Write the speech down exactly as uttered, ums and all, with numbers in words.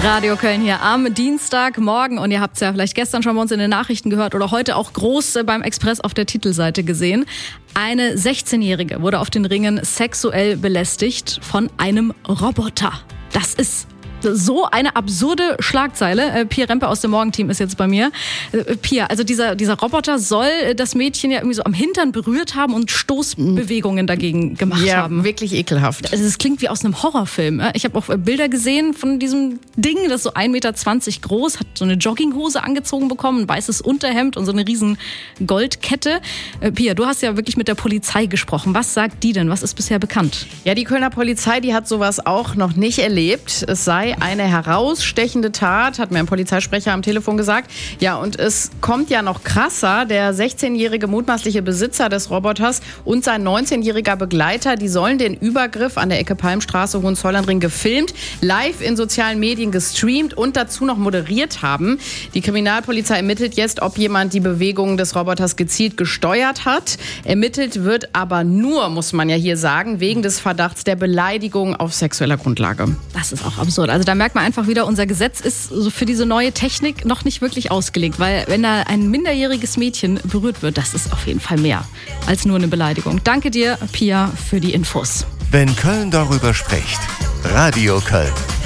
Radio Köln hier am Dienstagmorgen und ihr habt es ja vielleicht gestern schon bei uns in den Nachrichten gehört oder heute auch groß beim Express auf der Titelseite gesehen. Eine sechzehnjährige wurde auf den Ringen sexuell belästigt von einem Roboter. Das ist so eine absurde Schlagzeile. Äh, Pia Rempe aus dem Morgenteam ist jetzt bei mir. Äh, Pia, also dieser, dieser Roboter soll das Mädchen ja irgendwie so am Hintern berührt haben und Stoßbewegungen dagegen gemacht ja, haben. Wirklich ekelhaft. Also es klingt wie aus einem Horrorfilm. Ich habe auch Bilder gesehen von diesem Ding, das ist so ein Meter zwanzig groß, hat so eine Jogginghose angezogen bekommen, ein weißes Unterhemd und so eine riesen Goldkette. Äh, Pia, du hast ja wirklich mit der Polizei gesprochen. Was sagt die denn? Was ist bisher bekannt? Ja, die Kölner Polizei, die hat sowas auch noch nicht erlebt. Es sei eine herausstechende Tat, hat mir ein Polizeisprecher am Telefon gesagt. Ja, und es kommt ja noch krasser. Der sechzehnjährige mutmaßliche Besitzer des Roboters und sein neunzehnjähriger Begleiter, die sollen den Übergriff an der Ecke Palmstraße, Hohenzollernring gefilmt, live in sozialen Medien gestreamt und dazu noch moderiert haben. Die Kriminalpolizei ermittelt jetzt, ob jemand die Bewegungen des Roboters gezielt gesteuert hat. Ermittelt wird aber nur, muss man ja hier sagen, wegen des Verdachts der Beleidigung auf sexueller Grundlage. Das ist auch absurd. Also da merkt man einfach wieder, unser Gesetz ist so für diese neue Technik noch nicht wirklich ausgelegt, weil wenn da ein minderjähriges Mädchen berührt wird, das ist auf jeden Fall mehr als nur eine Beleidigung. Danke dir, Pia, für die Infos. Wenn Köln darüber spricht, Radio Köln.